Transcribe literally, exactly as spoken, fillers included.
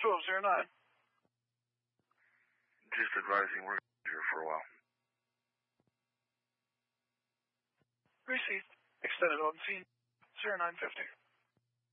twelve zero nine. Just advising we're here for a while. Received. Extended on scene zero nine fifty.